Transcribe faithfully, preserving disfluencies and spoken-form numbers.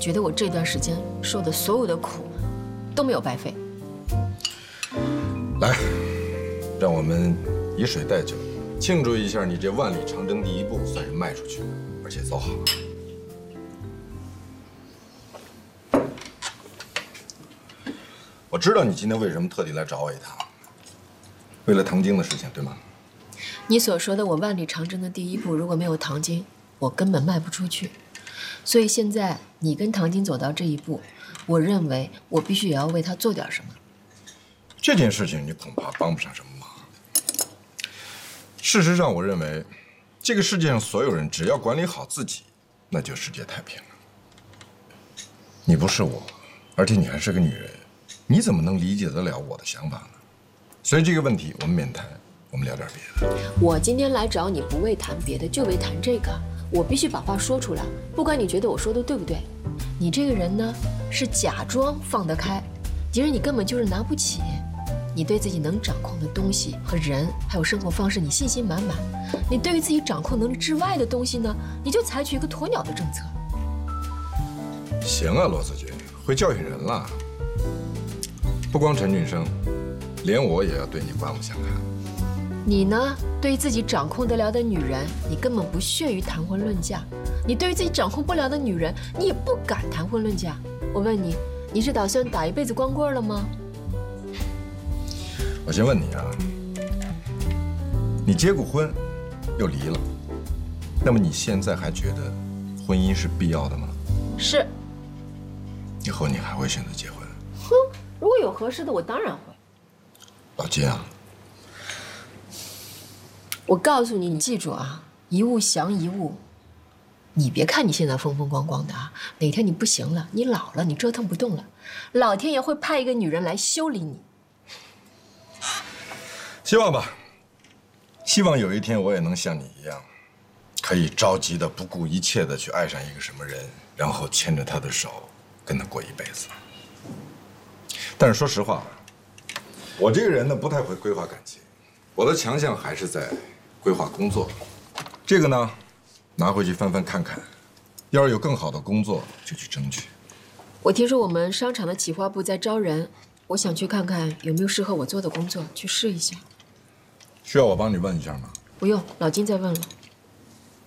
觉得我这段时间受的所有的苦都没有白费。 来，让我们以水代酒，庆祝一下你这万里长征第一步算是迈出去了，而且走好了。我知道你今天为什么特地来找我一趟，为了唐晶的事情，对吗？ 你所说的我万里长征的第一步，如果没有唐晶，我根本迈不出去。所以现在你跟唐晶走到这一步，我认为我必须也要为他做点什么。 这件事情你恐怕帮不上什么忙。事实上，我认为，这个世界上所有人只要管理好自己，那就世界太平了。你不是我，而且你还是个女人，你怎么能理解得了我的想法呢？所以这个问题我们免谈，我们聊点别的。 我今天来找你，不为谈别的，就为谈这个。我必须把话说出来，不管你觉得我说的对不对。你这个人呢，是假装放得开，其实你根本就是拿不起。你对自己能掌控的东西和人，还有生活方式，你信心满满。你对于自己掌控能力之外的东西呢，你就采取一个鸵鸟的政策。 行啊，罗子君，会教训人了。不光陈俊生，连我也要对你刮目相看。 你呢，对于自己掌控得了的女人，你根本不屑于谈婚论嫁；你对于自己掌控不了的女人，你也不敢谈婚论嫁。我问你，你是打算打一辈子光棍了吗？ 我先问你啊，你结过婚，又离了，那么你现在还觉得婚姻是必要的吗？ 是。 以后你还会选择结婚？ 哼，如果有合适的，我当然会。 老金啊， 我告诉你，你记住啊，一物降一物。你别看你现在风风光光的啊，哪天你不行了，你老了，你折腾不动了，老天爷会派一个女人来修理你。 希望吧，希望有一天我也能像你一样，可以着急的不顾一切的去爱上一个什么人，然后牵着他的手，跟他过一辈子。但是说实话，我这个人呢不太会规划感情，我的强项还是在规划工作。这个呢，拿回去翻翻看看，要是有更好的工作，就去争取。 我听说我们商场的企划部在招人，我想去看看有没有适合我做的工作，去试一下。 需要我帮你问一下吗？ 不用，老金在问了。